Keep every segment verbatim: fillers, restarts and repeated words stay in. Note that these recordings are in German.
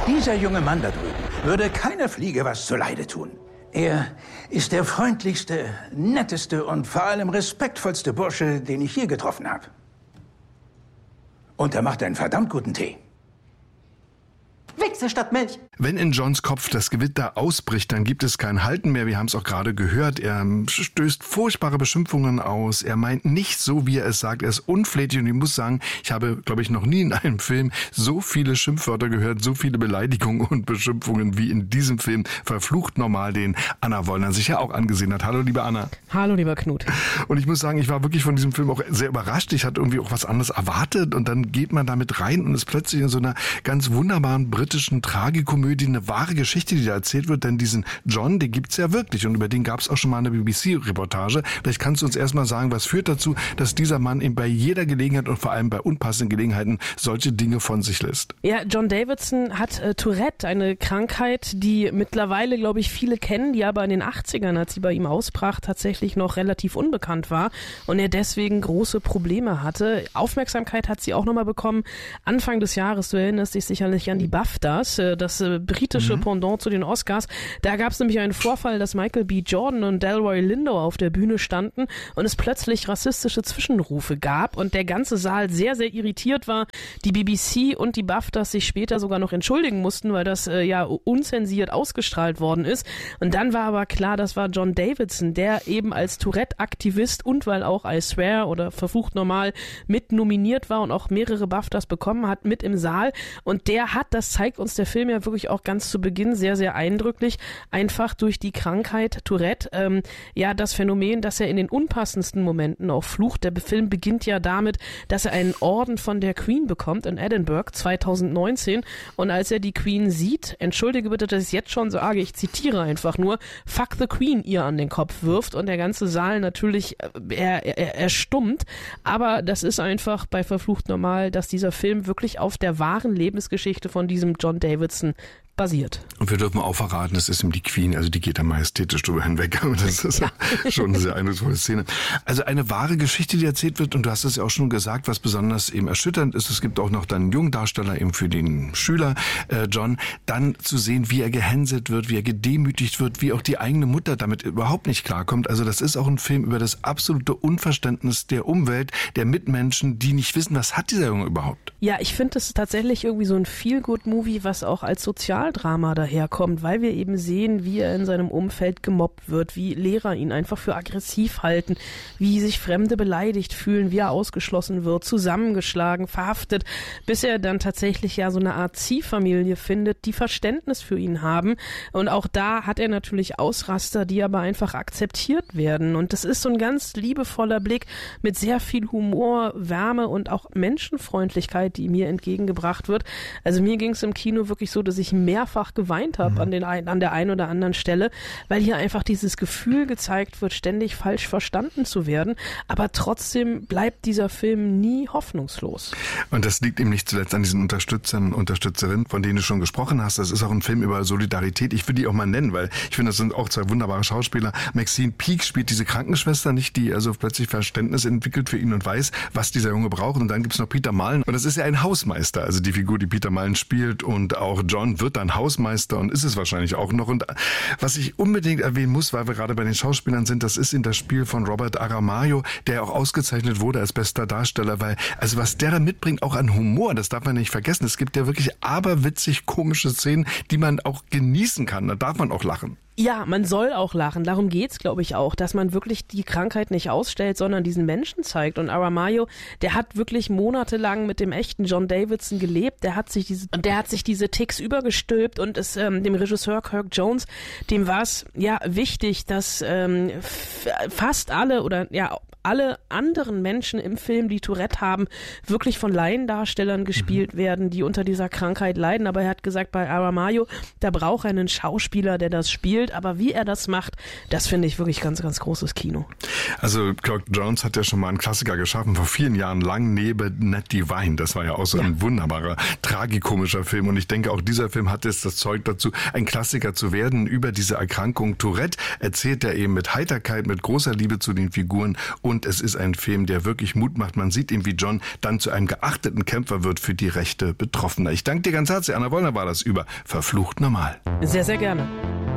Dieser junge Mann da drüben würde keiner Fliege was zuleide tun. Er ist der freundlichste, netteste und vor allem respektvollste Bursche, den ich je getroffen habe. Und er macht einen verdammt guten Tee. Wichse statt Milch. Wenn in Johns Kopf das Gewitter ausbricht, dann gibt es kein Halten mehr. Wir haben es auch gerade gehört. Er stößt furchtbare Beschimpfungen aus. Er meint nicht so, wie er es sagt. Er ist unflätig und ich muss sagen, ich habe, glaube ich, noch nie in einem Film so viele Schimpfwörter gehört, so viele Beleidigungen und Beschimpfungen wie in diesem Film. Verflucht normal, den Anna Wollner sich ja auch angesehen hat. Hallo, liebe Anna. Hallo, lieber Knut. Und ich muss sagen, ich war wirklich von diesem Film auch sehr überrascht. Ich hatte irgendwie auch was anderes erwartet und dann geht man damit rein und ist plötzlich in so einer ganz wunderbaren britischen Tragikomödie, eine wahre Geschichte, die da erzählt wird, denn diesen John, den gibt's ja wirklich und über den gab es auch schon mal eine B B C-Reportage. Vielleicht kannst du uns erstmal sagen, was führt dazu, dass dieser Mann eben bei jeder Gelegenheit und vor allem bei unpassenden Gelegenheiten solche Dinge von sich lässt. Ja, John Davidson hat äh, Tourette, eine Krankheit, die mittlerweile, glaube ich, viele kennen, die aber in den achtzigern, als sie bei ihm ausbrach, tatsächlich noch relativ unbekannt war und er deswegen große Probleme hatte. Aufmerksamkeit hat sie auch nochmal bekommen. Anfang des Jahres, du erinnerst dich sicherlich an die BAFTAs, das äh, britische mhm. Pendant zu den Oscars. Da gab es nämlich einen Vorfall, dass Michael B. Jordan und Delroy Lindo auf der Bühne standen und es plötzlich rassistische Zwischenrufe gab und der ganze Saal sehr, sehr irritiert war. Die B B C und die BAFTAs sich später sogar noch entschuldigen mussten, weil das äh, ja unzensiert ausgestrahlt worden ist. Und dann war aber klar, das war John Davidson, der eben als Tourette-Aktivist und weil auch I Swear oder Verflucht normal mit nominiert war und auch mehrere BAFTAs bekommen hat, mit im Saal. Und der hat, das zeigt uns der Film ja wirklich auch ganz zu Beginn sehr, sehr eindrücklich, einfach durch die Krankheit Tourette, ähm, ja, das Phänomen, dass er in den unpassendsten Momenten auch flucht. Der Film beginnt ja damit, dass er einen Orden von der Queen bekommt in Edinburgh zweitausendneunzehn und als er die Queen sieht, entschuldige bitte, dass ich es jetzt schon sage, ich zitiere einfach nur, fuck the Queen ihr an den Kopf wirft und der ganze Saal natürlich er, er, erstummt, aber das ist einfach bei Verflucht normal, dass dieser Film wirklich auf der wahren Lebensgeschichte von diesem John Davidson basiert. Und wir dürfen auch verraten, es ist ihm die Queen, also die geht da majestätisch drüber hinweg. Aber das ist ja schon eine sehr eindrucksvolle Szene. Also eine wahre Geschichte, die erzählt wird, und du hast es ja auch schon gesagt, was besonders eben erschütternd ist. Es gibt auch noch dann einen Jungdarsteller eben für den Schüler, äh, John, dann zu sehen, wie er gehänselt wird, wie er gedemütigt wird, wie auch die eigene Mutter damit überhaupt nicht klarkommt. Also das ist auch ein Film über das absolute Unverständnis der Umwelt, der Mitmenschen, die nicht wissen, was hat dieser Junge überhaupt. Ja, ich finde, das ist tatsächlich irgendwie so ein Feel-Good-Movie, was auch als sozial Drama daherkommt, weil wir eben sehen, wie er in seinem Umfeld gemobbt wird, wie Lehrer ihn einfach für aggressiv halten, wie sich Fremde beleidigt fühlen, wie er ausgeschlossen wird, zusammengeschlagen, verhaftet, bis er dann tatsächlich ja so eine Art Ziehfamilie findet, die Verständnis für ihn haben und auch da hat er natürlich Ausraster, die aber einfach akzeptiert werden und das ist so ein ganz liebevoller Blick mit sehr viel Humor, Wärme und auch Menschenfreundlichkeit, die mir entgegengebracht wird. Also mir ging es im Kino wirklich so, dass ich mehr mehrfach geweint habe mhm. an, den, an der einen oder anderen Stelle, weil hier einfach dieses Gefühl gezeigt wird, ständig falsch verstanden zu werden, aber trotzdem bleibt dieser Film nie hoffnungslos. Und das liegt eben nicht zuletzt an diesen Unterstützern und Unterstützerinnen, von denen du schon gesprochen hast. Das ist auch ein Film über Solidarität. Ich will die auch mal nennen, weil ich finde, das sind auch zwei wunderbare Schauspieler. Maxine Peake spielt diese Krankenschwester nicht, die also plötzlich Verständnis entwickelt für ihn und weiß, was dieser Junge braucht. Und dann gibt es noch Peter Mullen. Und das ist ja ein Hausmeister, also die Figur, die Peter Mullen spielt. Und auch John wird dann Hausmeister und ist es wahrscheinlich auch noch. Und was ich unbedingt erwähnen muss, weil wir gerade bei den Schauspielern sind, das ist in das Spiel von Robert Aramayo, der auch ausgezeichnet wurde als bester Darsteller, weil also was der da mitbringt, auch an Humor, das darf man nicht vergessen. Es gibt ja wirklich aberwitzig komische Szenen, die man auch genießen kann. Da darf man auch lachen. Ja, man soll auch lachen. Darum geht's, glaube ich, auch, dass man wirklich die Krankheit nicht ausstellt, sondern diesen Menschen zeigt. Und Aramayo, der hat wirklich monatelang mit dem echten John Davidson gelebt. Der hat sich diese, der hat sich diese Ticks übergestülpt und es ähm, dem Regisseur Kirk Jones, dem war es ja wichtig, dass ähm, f- fast alle oder ja alle anderen Menschen im Film, die Tourette haben, wirklich von Laiendarstellern gespielt mhm. werden, die unter dieser Krankheit leiden. Aber er hat gesagt, bei Aramayo, da braucht er einen Schauspieler, der das spielt. Aber wie er das macht, das finde ich wirklich ganz, ganz großes Kino. Also Kirk Jones hat ja schon mal einen Klassiker geschaffen, vor vielen Jahren lang, neben Ned Divine. Das war ja auch so ja. ein wunderbarer, tragikomischer Film. Und ich denke, auch dieser Film hat jetzt das Zeug dazu, ein Klassiker zu werden. Über diese Erkrankung Tourette erzählt er eben mit Heiterkeit, mit großer Liebe zu den Figuren und und es ist ein Film, der wirklich Mut macht. Man sieht ihn, wie John dann zu einem geachteten Kämpfer wird für die Rechte Betroffener. Ich danke dir ganz herzlich. Anna Wollner war das über Verflucht Normal. Sehr, sehr gerne.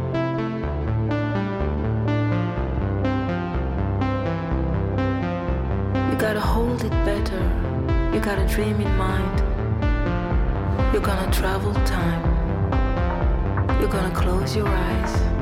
You gotta hold it better. You got a dream in mind. You're gonna travel time. You're gonna close your eyes.